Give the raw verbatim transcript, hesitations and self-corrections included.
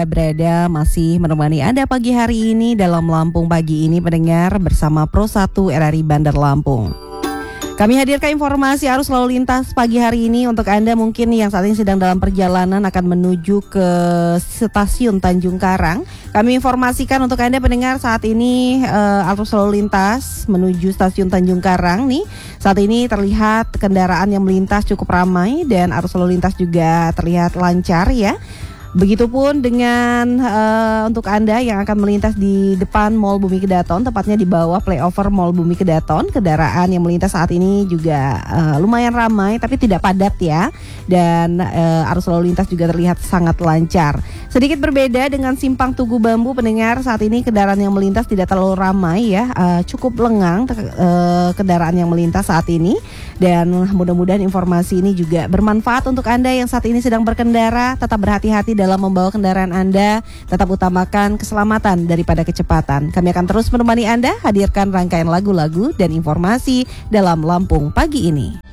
berada masih menemani Anda pagi hari ini dalam Lampung Pagi ini pendengar bersama Pro satu R R I Bandar Lampung. Kami hadirkan informasi arus lalu lintas pagi hari ini untuk Anda mungkin yang saat ini sedang dalam perjalanan akan menuju ke stasiun Tanjung Karang. Kami informasikan untuk Anda pendengar saat ini uh, arus lalu lintas menuju stasiun Tanjung Karang nih. Saat ini terlihat kendaraan yang melintas cukup ramai dan arus lalu lintas juga terlihat lancar ya. Begitupun dengan uh, untuk Anda yang akan melintas di depan Mall Bumi Kedaton, tepatnya di bawah flyover Mall Bumi Kedaton. Kendaraan yang melintas saat ini juga uh, lumayan ramai tapi tidak padat ya. Dan uh, arus lalu lintas juga terlihat sangat lancar. Sedikit berbeda dengan Simpang Tugu Bambu pendengar, saat ini kendaraan yang melintas tidak terlalu ramai ya, uh, cukup lengang uh, kendaraan yang melintas saat ini. Dan mudah-mudahan informasi ini juga bermanfaat untuk Anda yang saat ini sedang berkendara. Tetap berhati-hati dalam membawa kendaraan Anda, tetap utamakan keselamatan daripada kecepatan. Kami akan terus menemani Anda, hadirkan rangkaian lagu-lagu dan informasi dalam Lampung Pagi ini.